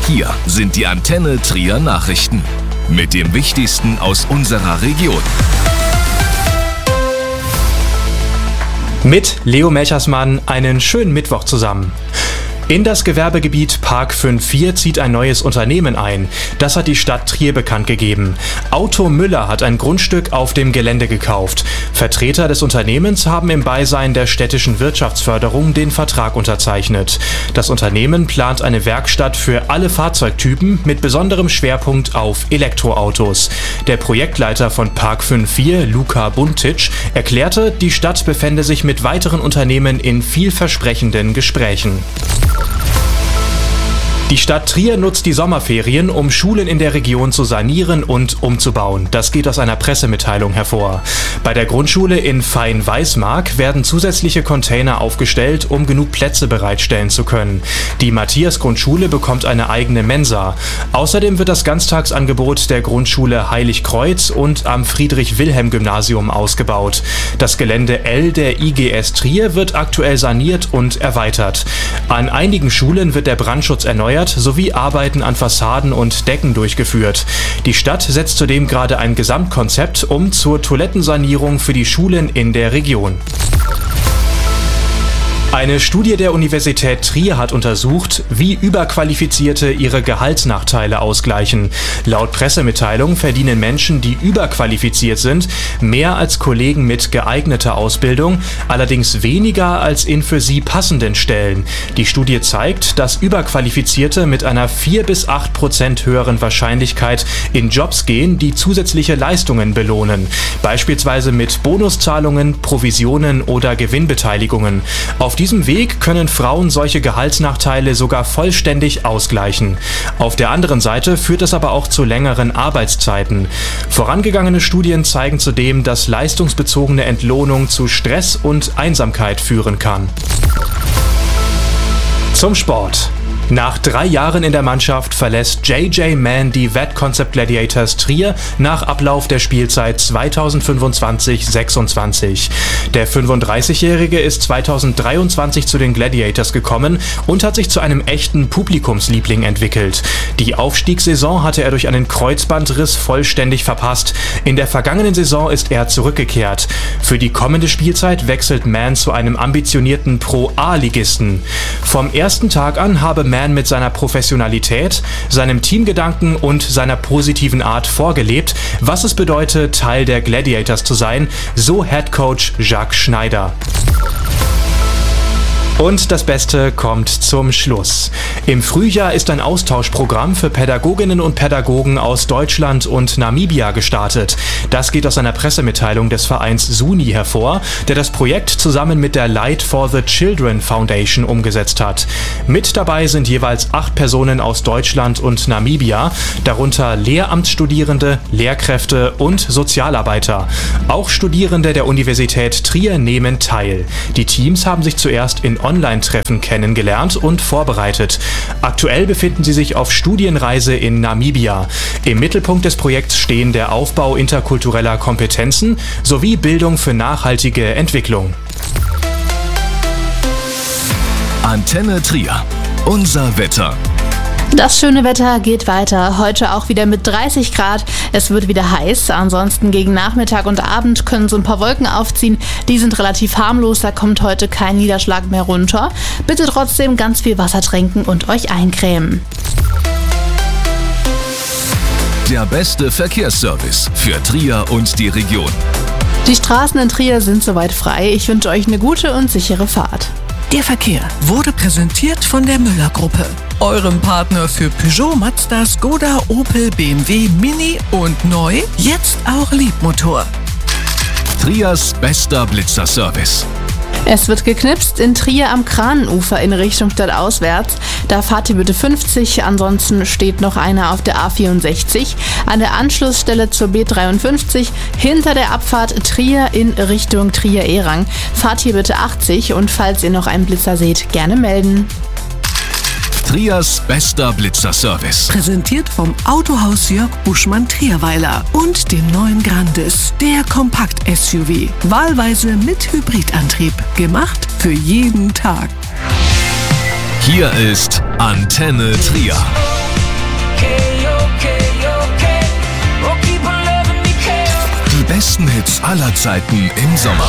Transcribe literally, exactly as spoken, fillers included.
Hier sind die Antenne Trier Nachrichten mit dem Wichtigsten aus unserer Region. Mit Leo Melchersmann einen schönen Mittwoch zusammen. In das Gewerbegebiet Park fünf vier zieht ein neues Unternehmen ein. Das hat die Stadt Trier bekannt gegeben. Auto Müller hat ein Grundstück auf dem Gelände gekauft. Vertreter des Unternehmens haben im Beisein der städtischen Wirtschaftsförderung den Vertrag unterzeichnet. Das Unternehmen plant eine Werkstatt für alle Fahrzeugtypen mit besonderem Schwerpunkt auf Elektroautos. Der Projektleiter von Park fünf vier, Luka Buntic, erklärte, die Stadt befände sich mit weiteren Unternehmen in vielversprechenden Gesprächen. Die Stadt Trier nutzt die Sommerferien, um Schulen in der Region zu sanieren und umzubauen. Das geht aus einer Pressemitteilung hervor. Bei der Grundschule in Fein-Weismark werden zusätzliche Container aufgestellt, um genug Plätze bereitstellen zu können. Die Matthias-Grundschule bekommt eine eigene Mensa. Außerdem wird das Ganztagsangebot der Grundschule Heiligkreuz und am Friedrich-Wilhelm-Gymnasium ausgebaut. Das Gelände L der I G S Trier wird aktuell saniert und erweitert. An einigen Schulen wird der Brandschutz erneuert sowie Arbeiten an Fassaden und Decken durchgeführt. Die Stadt setzt zudem gerade ein Gesamtkonzept um zur Toilettensanierung für die Schulen in der Region. Eine Studie der Universität Trier hat untersucht, wie Überqualifizierte ihre Gehaltsnachteile ausgleichen. Laut Pressemitteilung verdienen Menschen, die überqualifiziert sind, mehr als Kollegen mit geeigneter Ausbildung, allerdings weniger als in für sie passenden Stellen. Die Studie zeigt, dass Überqualifizierte mit einer vier bis acht Prozent höheren Wahrscheinlichkeit in Jobs gehen, die zusätzliche Leistungen belohnen, beispielsweise mit Bonuszahlungen, Provisionen oder Gewinnbeteiligungen. Auf Auf diesem Weg können Frauen solche Gehaltsnachteile sogar vollständig ausgleichen. Auf der anderen Seite führt es aber auch zu längeren Arbeitszeiten. Vorangegangene Studien zeigen zudem, dass leistungsbezogene Entlohnung zu Stress und Einsamkeit führen kann. Zum Sport. Nach drei Jahren in der Mannschaft verlässt J J Mann die V E T Concept Gladiators Trier nach Ablauf der Spielzeit zweitausendfünfundzwanzig sechsundzwanzig. Der fünfunddreißigjährige ist zweitausenddreiundzwanzig zu den Gladiators gekommen und hat sich zu einem echten Publikumsliebling entwickelt. Die Aufstiegssaison hatte er durch einen Kreuzbandriss vollständig verpasst. In der vergangenen Saison ist er zurückgekehrt. Für die kommende Spielzeit wechselt Mann zu einem ambitionierten Pro-A-Ligisten. Vom ersten Tag an habe Mann mit seiner Professionalität, seinem Teamgedanken und seiner positiven Art vorgelebt, was es bedeutet, Teil der Gladiators zu sein, so Headcoach Jacques Schneider. Und das Beste kommt zum Schluss. Im Frühjahr ist ein Austauschprogramm für Pädagoginnen und Pädagogen aus Deutschland und Namibia gestartet. Das geht aus einer Pressemitteilung des Vereins SUNY hervor, der das Projekt zusammen mit der Light for the Children Foundation umgesetzt hat. Mit dabei sind jeweils acht Personen aus Deutschland und Namibia, darunter Lehramtsstudierende, Lehrkräfte und Sozialarbeiter. Auch Studierende der Universität Trier nehmen teil. Die Teams haben sich zuerst in Online-Treffen kennengelernt und vorbereitet. Aktuell befinden sie sich auf Studienreise in Namibia. Im Mittelpunkt des Projekts stehen der Aufbau interkultureller Kompetenzen sowie Bildung für nachhaltige Entwicklung. Antenne Trier. Unser Wetter. Das schöne Wetter geht weiter. Heute auch wieder mit dreißig Grad. Es wird wieder heiß. Ansonsten gegen Nachmittag und Abend können so ein paar Wolken aufziehen. Die sind relativ harmlos. Da kommt heute kein Niederschlag mehr runter. Bitte trotzdem ganz viel Wasser trinken und euch eincremen. Der beste Verkehrsservice für Trier und die Region. Die Straßen in Trier sind soweit frei. Ich wünsche euch eine gute und sichere Fahrt. Der Verkehr wurde präsentiert von der Müller-Gruppe, eurem Partner für Peugeot, Mazda, Skoda, Opel, B M W, Mini und neu, jetzt auch Liebmotor. Triers bester Blitzerservice. Es wird geknipst in Trier am Kranenufer in Richtung stadtauswärts. Da fahrt ihr bitte fünfzig, ansonsten steht noch einer auf der A vierundsechzig. An der Anschlussstelle zur B dreiundfünfzig hinter der Abfahrt Trier in Richtung Trier-Erang. Fahrt hier bitte achtzig und falls ihr noch einen Blitzer seht, gerne melden. Triers bester Blitzerservice. Präsentiert vom Autohaus Jörg Buschmann Trierweiler und dem neuen Grandis, der Kompakt-S U V. Wahlweise mit Hybridantrieb. Gemacht für jeden Tag. Hier ist Antenne Trier. größten Hits aller Zeiten im Sommer.